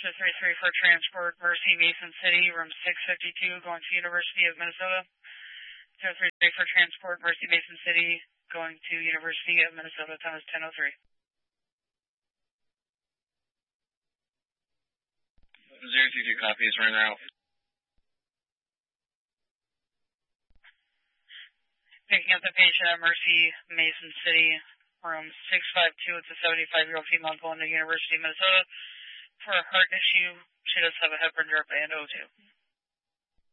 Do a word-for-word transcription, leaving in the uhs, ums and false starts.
two three three for transport, Mercy, Mason City, room six fifty-two, going to University of Minnesota. two three three for transport, Mercy, Mason City, going to University of Minnesota, time is ten oh three. zero two two copies, run out. Picking up the patient at Mercy, Mason City, room six five two. It's a seventy-five-year-old female going to University of Minnesota for a heart issue. She does have a heparin drip and O two.